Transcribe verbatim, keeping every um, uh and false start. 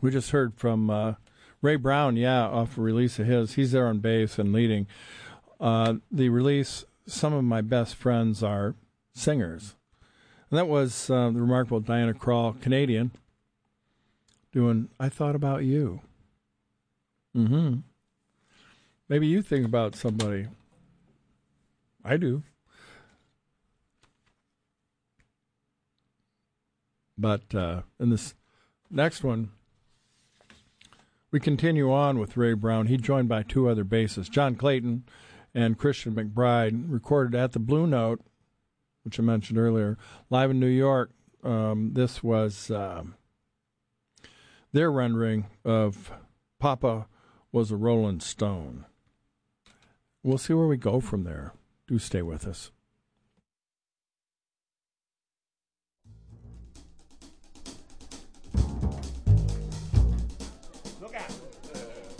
We just heard from uh, Ray Brown, yeah, off a release of his. He's there on bass and leading. Uh, the release, Some of My Best Friends Are Singers. And that was uh, the remarkable Diana Krall, Canadian, doing I Thought About You. Mm-hmm. Maybe you think about somebody. I do. But uh, in this next one, we continue on with Ray Brown. He joined by two other bassists, John Clayton and Christian McBride, recorded at the Blue Note, which I mentioned earlier, live in New York. Um, this was um, their rendering of Papa Was a Rolling Stone. We'll see where we go from there. Do stay with us.